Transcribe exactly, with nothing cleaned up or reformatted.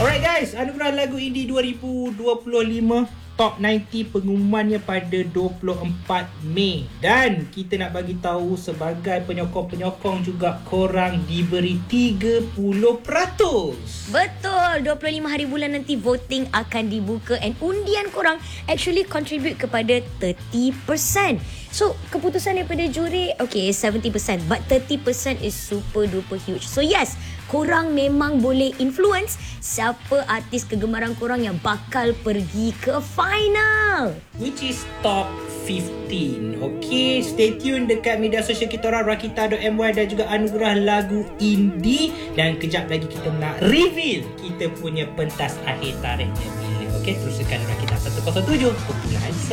Alright guys, anugerah lagu indie dua ribu dua puluh lima Top sembilan puluh pengumumannya pada dua puluh empat Mei. Dan kita nak bagi tahu sebagai penyokong-penyokong juga, korang diberi tiga puluh peratus. Betul, dua puluh lima hari bulan nanti voting akan dibuka and undian korang actually contribute kepada tiga puluh peratus. So, keputusan daripada juri, okay, tujuh puluh peratus, but tiga puluh peratus is super duper huge. So, yes, korang memang boleh influence siapa artis kegemaran korang yang bakal pergi ke final. Which is top fifteen. Okay, stay tune dekat media sosial kita orang, rakita dot my dan juga anugerah lagu indie. Dan kejap lagi kita nak reveal kita punya pentas akhir tarikhnya bila. Okay, teruskan Rakita seratus tujuh. Populasi.